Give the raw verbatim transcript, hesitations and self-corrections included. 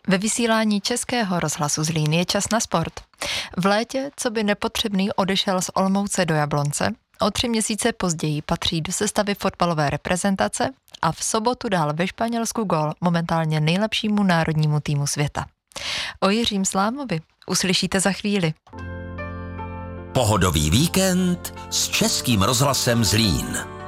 Ve vysílání Českého rozhlasu Zlín je čas na sport. V létě, co by nepotřebný, odešel z Olomouce do Jablonce, o tři měsíce později patří do sestavy fotbalové reprezentace a v sobotu dal ve Španělsku gól momentálně nejlepšímu národnímu týmu světa. O Jiřím Slámovi uslyšíte za chvíli. Pohodový víkend s Českým rozhlasem Zlín.